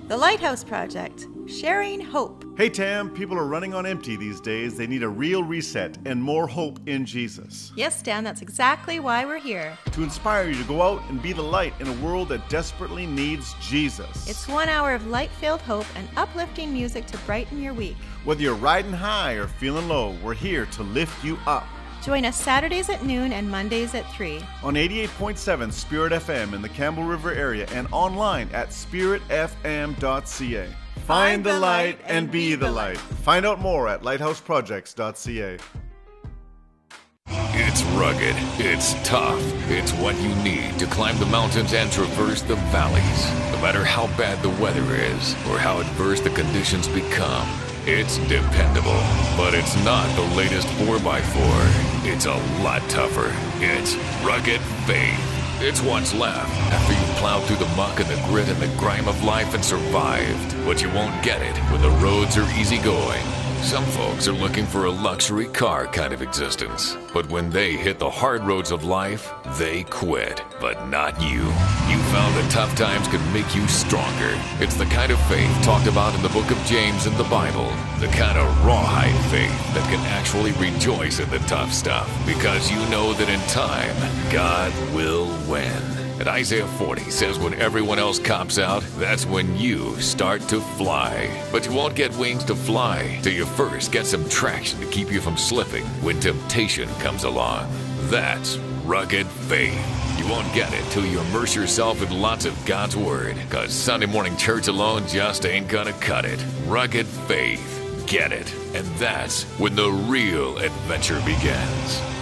The Lighthouse Project, sharing hope. Hey Tam, people are running on empty these days. They need a real reset and more hope in Jesus. Yes, Dan, that's exactly why we're here. To inspire you to go out and be the light in a world that desperately needs Jesus. It's 1 hour of light-filled hope and uplifting music to brighten your week. Whether you're riding high or feeling low, we're here to lift you up. Join us Saturdays at noon and Mondays at 3. On 88.7 Spirit FM in the Campbell River area and online at spiritfm.ca. Find the light and be the light. Find out more at lighthouseprojects.ca. It's rugged, it's tough, it's what you need to climb the mountains and traverse the valleys. No matter how bad the weather is or how adverse the conditions become, it's dependable. But it's not the latest 4x4. It's a lot tougher. It's rugged faith. It's what's left after you've plowed through the muck and the grit and the grime of life and survived. But you won't get it when the roads are easygoing. Some folks are looking for a luxury car kind of existence. But when they hit the hard roads of life, they quit. But not you. You found that tough times can make you stronger. It's the kind of faith talked about in the book of James in the Bible. The kind of rawhide faith that can actually rejoice in the tough stuff. Because you know that in time, God will win. And Isaiah 40 says when everyone else cops out, that's when you start to fly. But you won't get wings to fly till you first get some traction to keep you from slipping when temptation comes along. That's rugged faith. You won't get it till you immerse yourself in lots of God's Word, because Sunday morning church alone just ain't gonna cut it. Rugged faith. Get it. And that's when the real adventure begins.